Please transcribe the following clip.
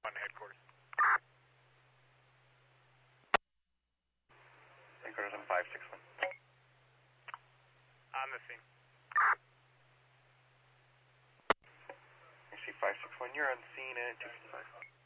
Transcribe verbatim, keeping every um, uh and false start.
On headquarters. Headquarters on five six one. On the scene. I see five six one, you're on scene at two fifty-five.